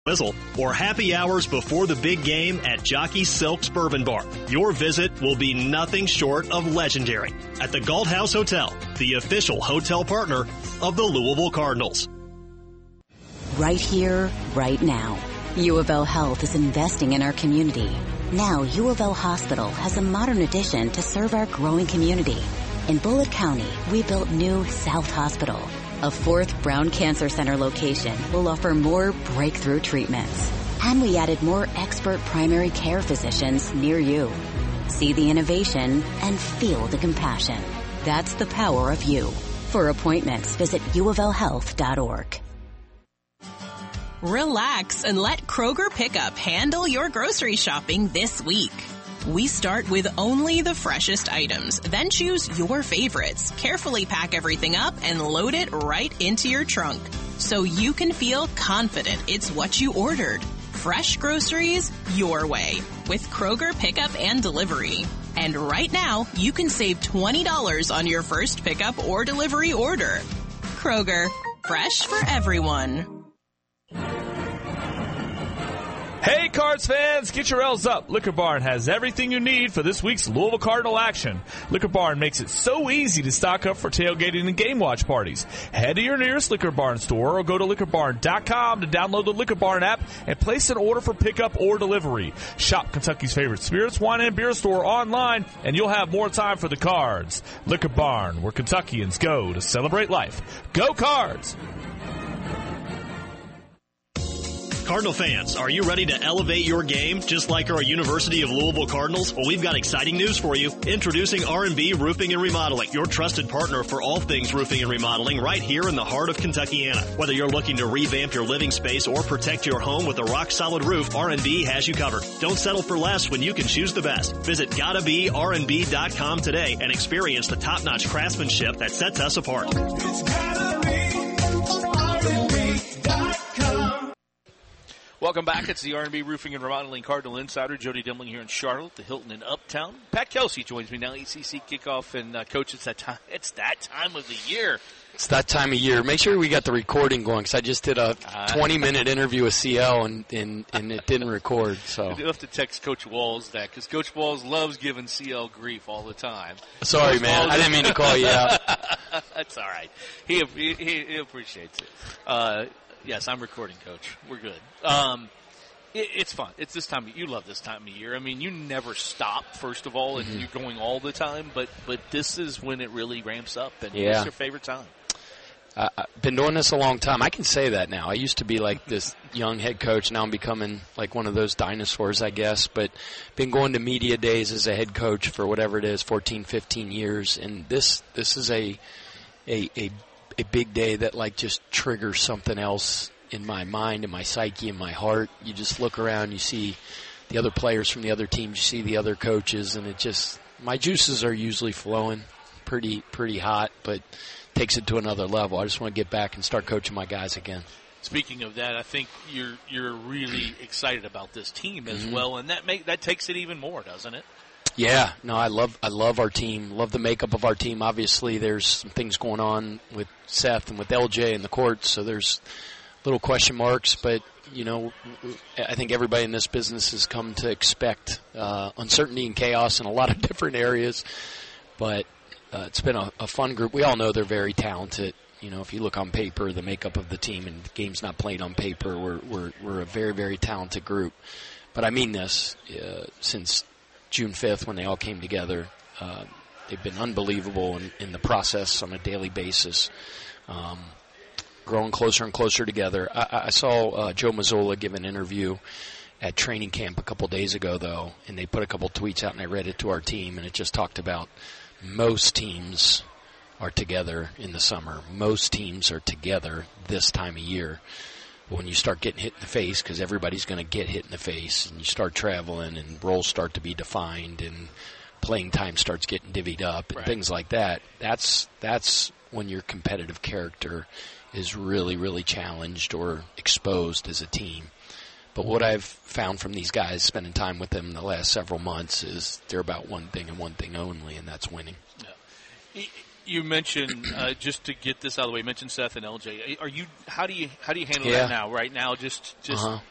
Whistle, or happy hours before the big game at Jockey Silk's Bourbon Bar. Your visit will be nothing short of legendary at the Galt House Hotel, the official hotel partner of the Louisville Cardinals. Right here, right now. U of L Health is investing in our community. Now, U of L Hospital has a modern addition to serve our growing community. In Bullitt County, we built new South Hospital. A fourth Brown Cancer Center location will offer more breakthrough treatments. And we added more expert primary care physicians near you. See the innovation and feel the compassion. That's the power of you. For appointments, visit uoflhealth.org. Relax and let Kroger Pickup handle your grocery shopping this week. We start with only the freshest items, then choose your favorites, carefully pack everything up, and load it right into your trunk so you can feel confident it's what you ordered. Fresh groceries your way with Kroger Pickup and Delivery. And right now, you can save $20 on your first pickup or delivery order. Kroger, fresh for everyone. Hey, Cards fans, get your L's up. Liquor Barn has everything you need for this week's Louisville Cardinal action. Liquor Barn makes it so easy to stock up for tailgating and game watch parties. Head to your nearest Liquor Barn store or go to liquorbarn.com to download the Liquor Barn app and place an order for pickup or delivery. Shop Kentucky's favorite spirits, wine, and beer store online, and you'll have more time for the Cards. Liquor Barn, where Kentuckians go to celebrate life. Go Cards! Cardinal fans, are you ready to elevate your game just like our University of Louisville Cardinals? Well, we've got exciting news for you. Introducing R&B Roofing and Remodeling, your trusted partner for all things roofing and remodeling right here in the heart of Kentuckiana. Whether you're looking to revamp your living space or protect your home with a rock-solid roof, R&B has you covered. Don't settle for less when you can choose the best. Visit GottaBeRnB.com today and experience the top-notch craftsmanship that sets us apart. It's gotta be R&B.com. Welcome back. It's the R&B Roofing and Remodeling Cardinal Insider. Jody Dimling here in Charlotte, the Hilton in Uptown. Pat Kelsey joins me now, ECC kickoff. And, Coach, it's that time of the year. It's that time of year. Make sure we got the recording going, because I just did a 20-minute interview with CL, and it didn't record. So You'll have to text Coach Walls that, because Coach Walls loves giving CL grief all the time. Sorry, Coach man. Walls I didn't mean to call you out. That's all right. He appreciates it. Yes, I'm recording, Coach. We're good. It's fun. It's this time. You love this time of year. I mean, you never stop, first of all, and you're going all the time. But this is when it really ramps up. And what's your favorite time? I've been doing this a long time. I can say that now. I used to be like this young head coach. Now I'm becoming like one of those dinosaurs, I guess. But been going to media days as a head coach for whatever it is, 14, 15 years. And this is a big day that like just triggers something else in my mind, in my psyche, in my heart. You just look around, you see the other players from the other teams, you see the other coaches, and it just, my juices are usually flowing pretty hot, but takes it to another level. I just want to get back and start coaching my guys again. Speaking of that, I think you're really excited about this team as well, and that takes it even more, doesn't it? Yeah, no, I love our team. Love the makeup of our team. Obviously, there's some things going on with Seth and with LJ in the courts, so there's little question marks. But you know, I think everybody in this business has come to expect uncertainty and chaos in a lot of different areas. But it's been a fun group. We all know they're very talented. You know, if you look on paper, the makeup of the team, and the game's not played on paper, we're a very, very talented group. But I mean this since June 5th when they all came together. They've been unbelievable in the process on a daily basis, growing closer and closer together. I saw Joe Mazzola give an interview at training camp a couple days ago, though, and they put a couple tweets out, and I read it to our team, and it just talked about most teams are together in the summer. Most teams are together this time of year. When you start getting hit in the face, because everybody's going to get hit in the face, and you start traveling and roles start to be defined and playing time starts getting divvied up and things like that, that's when your competitive character is really, really challenged or exposed as a team. But what I've found from these guys, spending time with them the last several months, is they're about one thing and one thing only, and that's winning. Yeah. You mentioned just to get this out of the way. You mentioned Seth and LJ. How do you handle that now? Right now, just